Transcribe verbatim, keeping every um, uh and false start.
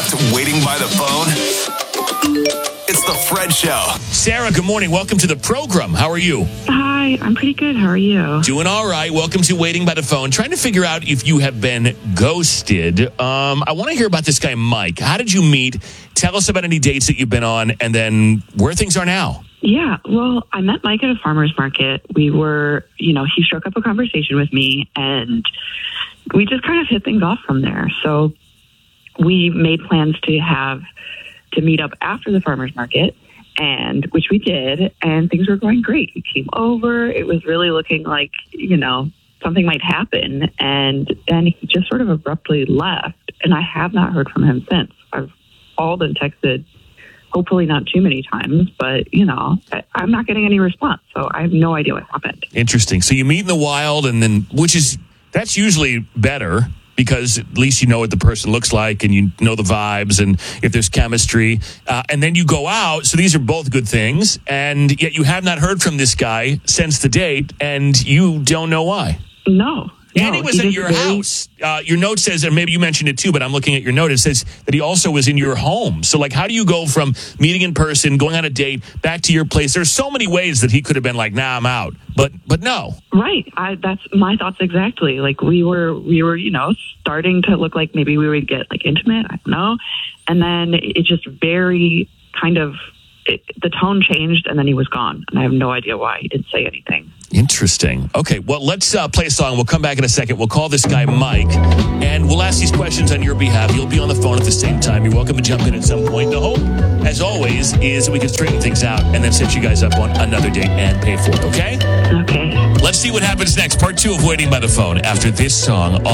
left waiting by the phone? It's the Fred Show. Sarah, good morning. Welcome to the program. How are you? Hi, I'm pretty good. How are you? Doing all right. Welcome to Waiting by the Phone. Trying to figure out if you have been ghosted. Um, I want to hear about this guy, Mike. How did you meet? Tell us about any dates that you've been on and then where things are now. Yeah, well, I met Mike at a farmer's market. We were, you know, he struck up a conversation with me and we just kind of hit things off from there. So we made plans to have to meet up after the farmer's market, and which we did, and things were going great. He came over. It was really looking like, you know, something might happen, and then he just sort of abruptly left, and I have not heard from him since. I've called and texted, hopefully not too many times, but, you know, I'm not getting any response, so I have no idea what happened. Interesting. So you meet in the wild, and then, which is, that's usually better, because at least you know what the person looks like and you know the vibes and if there's chemistry. Uh, and then you go out. So these are both good things. And yet you have not heard from this guy since the date, and you don't know why. No. And no, he was he at your very- house. Uh, your note says, and maybe you mentioned it too, but I'm looking at your note. It says that he also was in your home. So, like, how do you go from meeting in person, going on a date, back to your place? There's so many ways that he could have been like, nah, I'm out. But but no. Right. I, that's my thoughts exactly. Like we were, we were, you know, starting to look like maybe we would get like intimate. I don't know. And then it just very kind of, it, the tone changed and then he was gone. And I have no idea why. He didn't say anything. Interesting. Okay, well, let's uh, play a song. We'll come back in a second. We'll call this guy Mike, and we'll ask these questions on your behalf. You'll be on the phone at the same time. You're welcome to jump in at some point. The hope, as always, is that we can straighten things out and then set you guys up on another date and pay for it, okay? Okay. Let's see what happens next. Part two of Waiting by the Phone after this song on